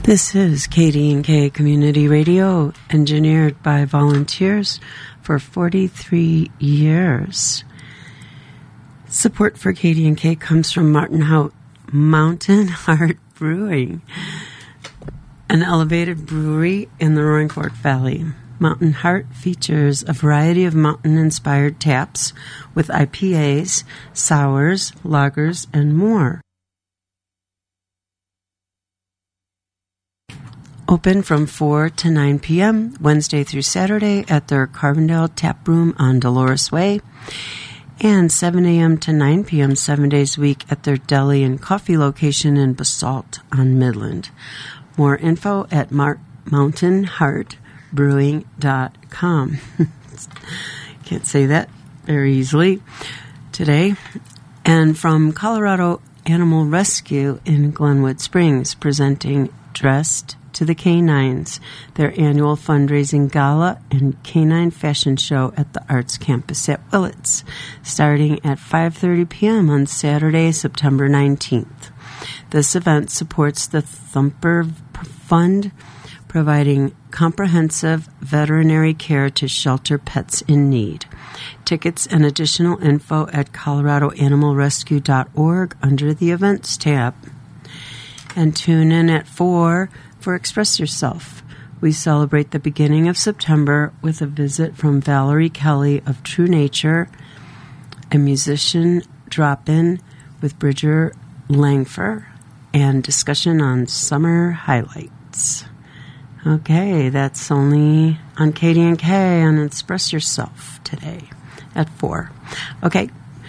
This is KD&K Community Radio, engineered by volunteers for 43 years. Support for KD&K comes from Mountain Heart Brewing, an elevated brewery in the Roaring Fork Valley. Mountain Heart features a variety of mountain-inspired taps with IPAs, sours, lagers, and more. Open from 4 to 9 p.m. Wednesday through Saturday at their Carbondale Tap Room on Dolores Way, and 7 a.m. to 9 p.m. 7 days a week at their deli and coffee location in Basalt on Midland. More info at mountainheartbrewing.com. Can't say that very easily today. And from Colorado Animal Rescue in Glenwood Springs, presenting Dressed to the Canines, their annual fundraising gala and canine fashion show at the Arts Campus at Willits, starting at 5:30 p.m. on Saturday, September 19th. This event supports the Thumper Fund, providing comprehensive veterinary care to shelter pets in need. Tickets and additional info at coloradoanimalrescue.org under the Events tab. And tune in at 4 for Express Yourself. We celebrate the beginning of September with a visit from Valerie Kelly of True Nature, a musician drop-in with Bridger Langfer, and discussion on summer highlights. Okay, that's only on KD&K and Express Yourself today at 4. Okay,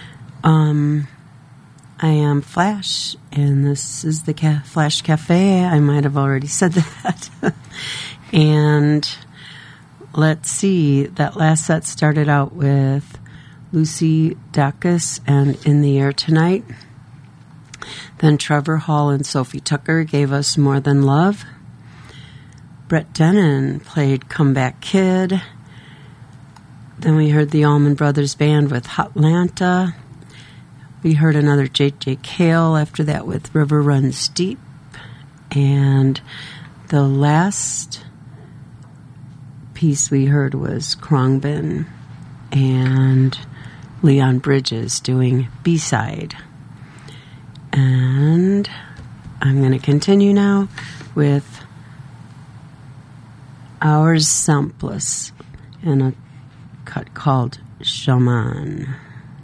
I am Flash, and this is the Flash Cafe. I might have already said that. And let's see, that last set started out with Lucy Dacus and In the Air Tonight. Then Trevor Hall and Sophie Tucker gave us More Than Love. Brett Dennen played Comeback Kid. Then we heard the Allman Brothers Band with Hotlanta. We heard another J.J. Cale after that with River Runs Deep. And the last piece we heard was Khruangbin and Leon Bridges doing B-side. And I'm going to continue now with Ours Sampless and a cut called Shaman.